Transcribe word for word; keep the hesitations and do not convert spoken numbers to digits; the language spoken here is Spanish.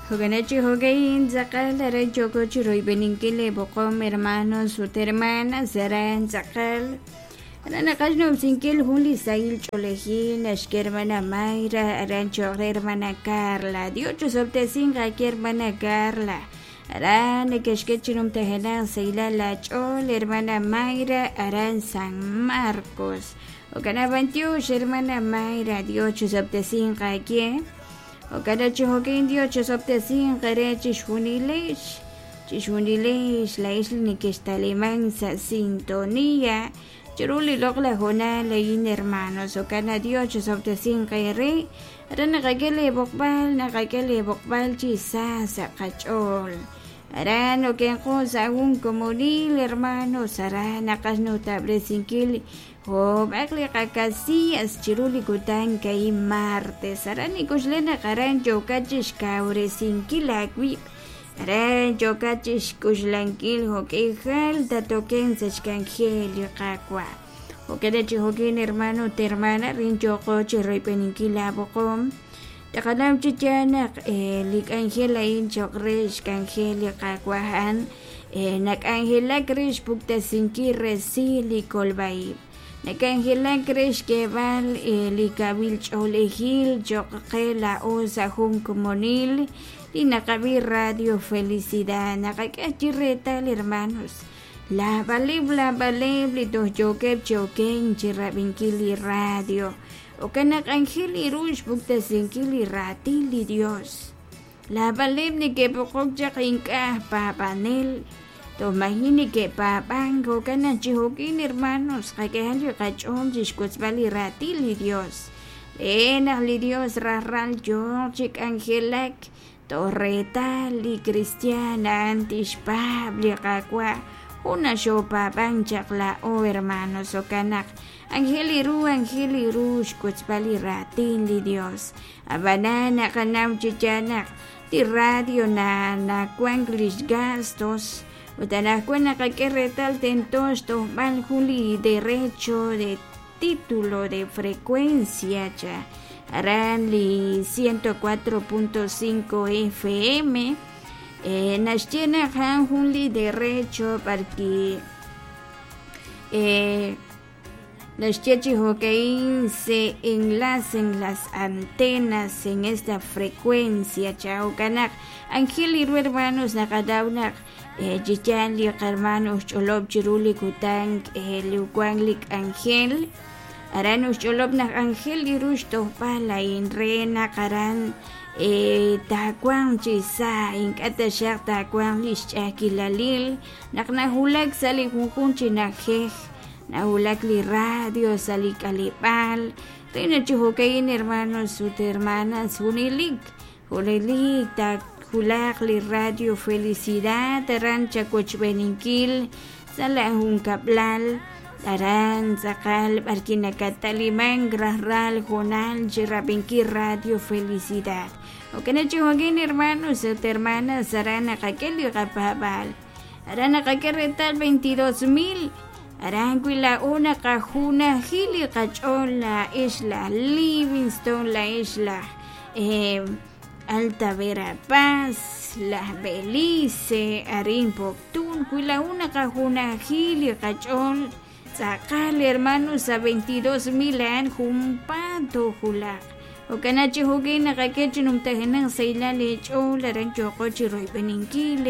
Hoganachi hogain zakal aran choko chiroy beninkile bokom hermanos su hermanas aran zakal aran akashno sinkil huli sail cholejin ashker hermana Mayra aran chokre hermana Carla diocho sobte singa ki hermana Carla aran keshkechinum tehena seila la chol hermana Mayra aran San Marcos Ogana veintiuno hermana Mayra diocho sobte singa ki O cada chihoquín dio chesoptecín care chishunilesh, chishunilesh, la isla ni que está mansa sintonía, chiruli logla jona lein hermanos, o cada dio chesoptecín care, arana kakele bokbal, na kakele bokbal chisasa kachol. Arano que cosa un comunil hermanos, arana kasno tabresinkili. O bakli kakasias chiruli kutan kai martes arani kuslena karan jokachish kaure sinkila kwip aran jokachish kuslankil hoke halta token sachkangelio kakwa o kedechi hokin hermano te hermana rin joko chiroy peninkila bokom takanam chichana lik angela in chokresh kangelio kakwahan nak angela krish pukta sinki resili kolbai Nakangela cresh que val el cabil cholejil joquela osa jun comunil y nakabi radio felicidad nakakachirretal hermanos la balibla balibli dos joquep joquen chirabinkili radio o kanak angeli rush bukta sinkili ratili Dios la balibni que pokok jakinka papanel Tomahini que papango canan chihoquín hermanos, jaqueanjo cachón chiscutzbali ratili Dios. Enali Dios rarral George Angelak, torretali cristiana antish pabli cacua, una shopa panchakla o hermanos o canak. Angeliru, angeliru, scutzbali ratili Dios. Abanana canam chichanak, ti radio na na cuanglis gastos. Utanacuena que tal tentosto mal juli derecho de título de frecuencia cha Aranli ciento cuatro punto cinco F M eh, Nashtiena han juli derecho para que eh, los chechihokein se enlacen las antenas en esta frecuencia cha Okanak Angeliru hermanos nakadaunak Eh, Jichan li hermanos cholob chiruli kutang eh, liukwanglik angel aranos cholob nak angel lirush pala in rena karan eh, takwang chisa in katashak takwang lish chakilalil nak nahulag sali hukun chinakeh nahulag li radio sali kalipal rena chihukain hermanos sut hermanas hunilig hunilig tak Hulak li radio felicidad taran chakoch beninkil salahun kaplal taran sakal barkina kataliman grahral jonal jirabinki radio felicidad o que nachuhogin hermanos y hermanas arana kakeli kapabal arana kakeretal veintidós mil aranguila una cajuna gili kachon la isla Livingston la isla eh Alta Verapaz, Las Belice, Arin Poctún, Cuila una cajuna Gili, Cachón, Sacale hermanos a veintidós mil an Jumpato Julak. O Canachi Hugina, Kakechinum Tejenan, Seila Lechol, Arancho Cochiroy Beninkile.